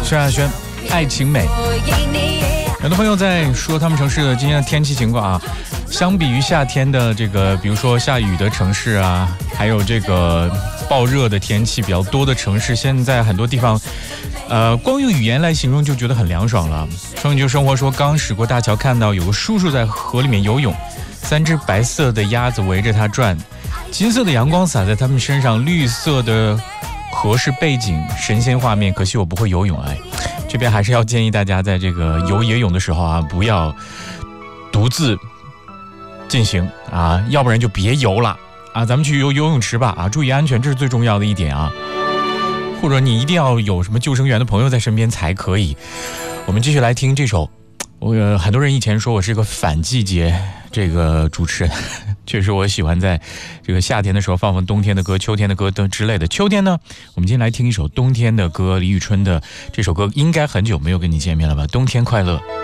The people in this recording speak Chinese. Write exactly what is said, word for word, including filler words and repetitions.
萧亚轩，爱情美。很多朋友在说他们城市的今天的天气情况啊，相比于夏天的这个，比如说下雨的城市啊，还有这个暴热的天气比较多的城市，现在很多地方，呃，光用语言来形容就觉得很凉爽了。双球生活说，刚驶过大桥，看到有个叔叔在河里面游泳，三只白色的鸭子围着他转，金色的阳光洒在他们身上，绿色的河是背景，神仙画面。可惜我不会游泳，哎。这边还是要建议大家在这个游野泳的时候啊，不要独自进行啊，要不然就别游了啊，咱们去游游泳池吧啊，注意安全，这是最重要的一点啊。或者你一定要有什么救生员的朋友在身边才可以。我们继续来听这首，我、呃、很多人以前说我是个反季节这个主持人，确实我喜欢在这个夏天的时候放放冬天的歌、秋天的歌等之类的。秋天呢，我们今天来听一首冬天的歌，李宇春的这首歌应该很久没有跟你见面了吧？冬天快乐。